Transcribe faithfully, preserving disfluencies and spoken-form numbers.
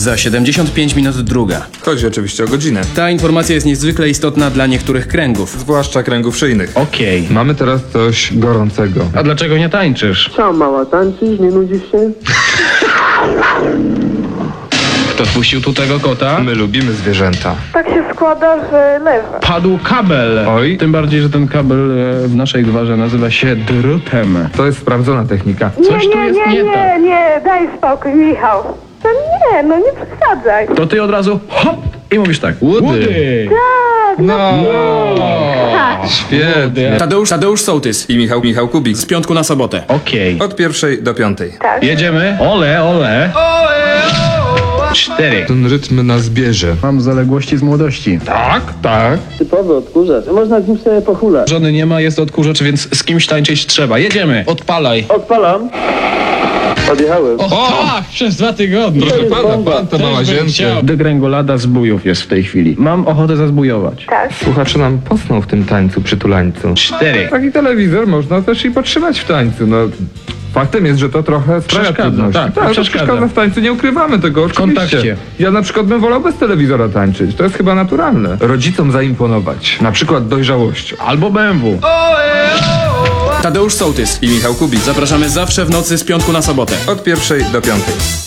Za siedemdziesiąt pięć minut druga. Chodzi oczywiście o godzinę. Ta informacja jest niezwykle istotna dla niektórych kręgów. Zwłaszcza kręgów szyjnych. Okej. Mamy teraz coś gorącego. A dlaczego nie tańczysz? Co, mała, tańczysz? Nie nudzisz się? Kto wpuścił tu tego kota? My lubimy zwierzęta. Tak się składa, że leży. Padł kabel. Oj. Tym bardziej, że ten kabel e, w naszej gwarze nazywa się drutem. To jest sprawdzona technika. Coś nie, tu nie, jest nie, nie nie, tak. nie, daj spokój, Michał. To nie, no nie przesadzaj. To ty od razu hop i mówisz tak. Woody. Tak, no, No, świetnie. Tadeusz, Tadeusz Sołtys. I Michał, Michał Kubik. Z piątku na sobotę. Okej. Od pierwszej do piątej. tak. Jedziemy. Ole, ole. Cztery. Ten rytm nas bierze. Mam zaległości z młodości. Tak, tak. Typowy odkurzacz. Można z nim sobie pochulać. Żony nie ma, jest odkurzacz, więc z kimś tańczyć trzeba. Jedziemy. Odpalaj. Odpalam. Odjechałem. O, tak, przez dwa tygodnie. Proszę pana, pan to ma łazienkę. Degrengolada zbójów jest w tej chwili. Mam ochotę zazbujować. Tak. Słuchacze nam posną w tym tańcu, przytulańcu. Cztery. Taki telewizor można też i podtrzymać w tańcu. No, faktem jest, że to trochę sprawia Przeszkadza, trudności. tak, tak, to przeszkadza. przeszkadza w tańcu, nie ukrywamy tego oczywiście. kontakcie. Ja na przykład bym wolał bez telewizora tańczyć. To jest chyba naturalne. Rodzicom zaimponować. Na przykład dojrzałością. Albo B M W. Tadeusz Sołtys. I Michał Kubik. Zapraszamy zawsze w nocy z piątku na sobotę. Od pierwszej do piątej.